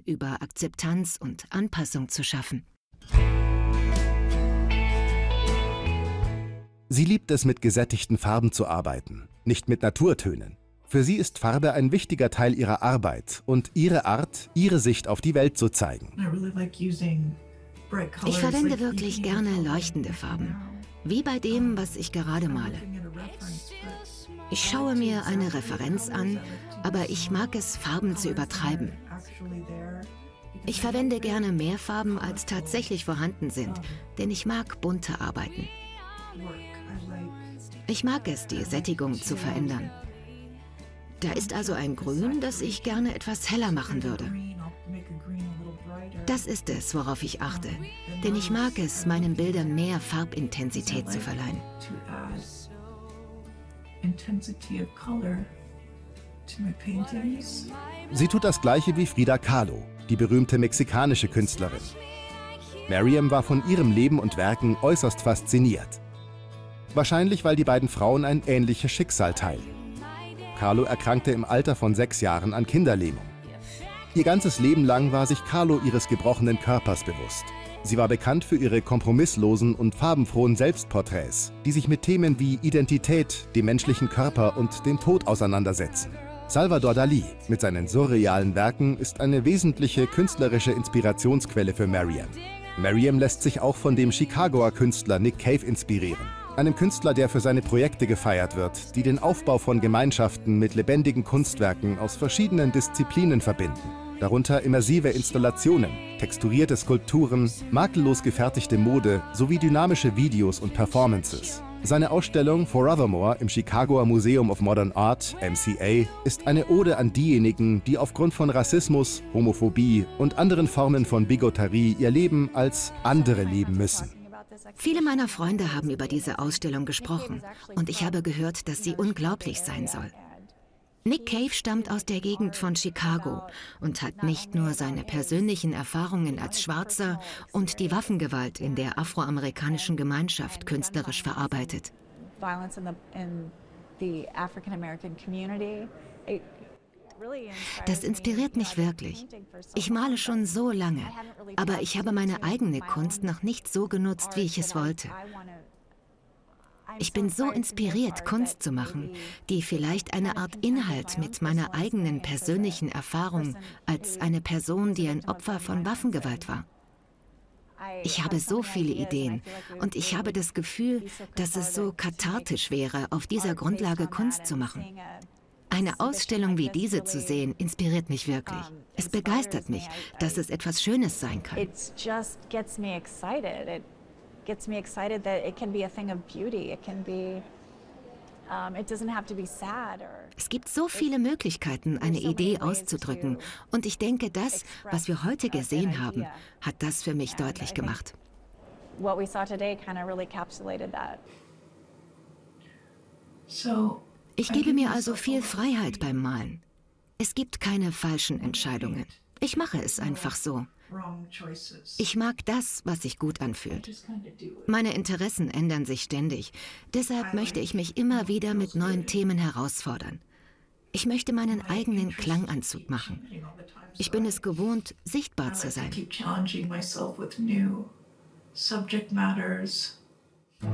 über Akzeptanz und Anpassung zu schaffen. Sie liebt es, mit gesättigten Farben zu arbeiten, nicht mit Naturtönen. Für sie ist Farbe ein wichtiger Teil ihrer Arbeit und ihre Art, ihre Sicht auf die Welt zu zeigen. Ich verwende wirklich gerne leuchtende Farben, wie bei dem, was ich gerade male. Ich schaue mir eine Referenz an, aber ich mag es, Farben zu übertreiben. Ich verwende gerne mehr Farben, als tatsächlich vorhanden sind, denn ich mag bunte Arbeiten. Ich mag es, die Sättigung zu verändern. Da ist also ein Grün, das ich gerne etwas heller machen würde. Das ist es, worauf ich achte, denn ich mag es, meinen Bildern mehr Farbintensität zu verleihen. Sie tut das Gleiche wie Frida Kahlo, die berühmte mexikanische Künstlerin. Maryam war von ihrem Leben und Werken äußerst fasziniert. Wahrscheinlich, weil die beiden Frauen ein ähnliches Schicksal teilen. Kahlo erkrankte im Alter von 6 Jahren an Kinderlähmung. Ihr ganzes Leben lang war sich Kahlo ihres gebrochenen Körpers bewusst. Sie war bekannt für ihre kompromisslosen und farbenfrohen Selbstporträts, die sich mit Themen wie Identität, dem menschlichen Körper und dem Tod auseinandersetzen. Salvador Dalí mit seinen surrealen Werken ist eine wesentliche künstlerische Inspirationsquelle für Maryam. Maryam lässt sich auch von dem Chicagoer Künstler Nick Cave inspirieren. Einem Künstler, der für seine Projekte gefeiert wird, die den Aufbau von Gemeinschaften mit lebendigen Kunstwerken aus verschiedenen Disziplinen verbinden. Darunter immersive Installationen, texturierte Skulpturen, makellos gefertigte Mode sowie dynamische Videos und Performances. Seine Ausstellung Forevermore im Chicagoer Museum of Modern Art, MCA, ist eine Ode an diejenigen, die aufgrund von Rassismus, Homophobie und anderen Formen von Bigotterie ihr Leben als andere leben müssen. Viele meiner Freunde haben über diese Ausstellung gesprochen und ich habe gehört, dass sie unglaublich sein soll. Nick Cave stammt aus der Gegend von Chicago und hat nicht nur seine persönlichen Erfahrungen als Schwarzer und die Waffengewalt in der afroamerikanischen Gemeinschaft künstlerisch verarbeitet. Das inspiriert mich wirklich. Ich male schon so lange, aber ich habe meine eigene Kunst noch nicht so genutzt, wie ich es wollte. Ich bin so inspiriert, Kunst zu machen, die vielleicht eine Art Inhalt mit meiner eigenen persönlichen Erfahrung als eine Person, die ein Opfer von Waffengewalt war. Ich habe so viele Ideen und ich habe das Gefühl, dass es so kathartisch wäre, auf dieser Grundlage Kunst zu machen. Eine Ausstellung wie diese zu sehen, inspiriert mich wirklich. Es begeistert mich, dass es etwas Schönes sein kann. Gets me excited that it can be a thing of beauty. It can be, it doesn't have to be sad or. Es gibt so viele Möglichkeiten, eine Idee auszudrücken. Und ich denke, das, was wir heute gesehen haben, hat das für mich deutlich gemacht. What we saw today kind of really encapsulated that. Ich gebe mir also viel Freiheit beim Malen. Es gibt keine falschen Entscheidungen. Ich mache es einfach so. Ich mag das, was sich gut anfühlt. Meine Interessen ändern sich ständig. Deshalb möchte ich mich immer wieder mit neuen Themen herausfordern. Ich möchte meinen eigenen Klanganzug machen. Ich bin es gewohnt, sichtbar zu sein. Subject matters,